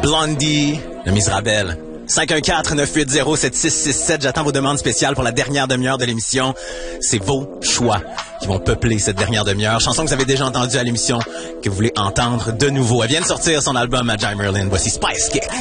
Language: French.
Blondie, Le Miserable. 514-980-7667. J'attends vos demandes spéciales pour la dernière demi-heure de l'émission. C'est vos choix qui vont peupler cette dernière demi-heure. Chanson que vous avez déjà entendue à l'émission, que vous voulez entendre de nouveau. Elle vient de sortir son album à Jai Merlin. Voici Spice Kick.